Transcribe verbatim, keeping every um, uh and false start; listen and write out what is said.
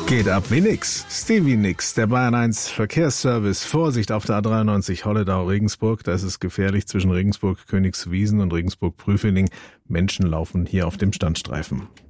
Geht ab wie nix. Stevie Nicks, der Bayern eins Verkehrsservice. Vorsicht auf der A dreiundneunzig Holledau-Regensburg. Da ist es gefährlich zwischen Regensburg-Königswiesen und Regensburg-Prüfening. Menschen laufen hier auf dem Standstreifen.